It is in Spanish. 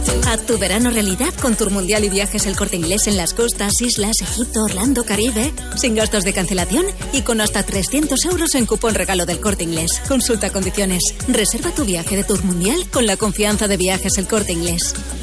Haz tu verano realidad con Tour Mundial y Viajes El Corte Inglés en las costas, islas, Egipto, Orlando, Caribe. Sin gastos de cancelación y con hasta 300 euros en cupón regalo del Corte Inglés. Consulta condiciones. Reserva tu viaje de Tour Mundial con la confianza de Viajes El Corte Inglés.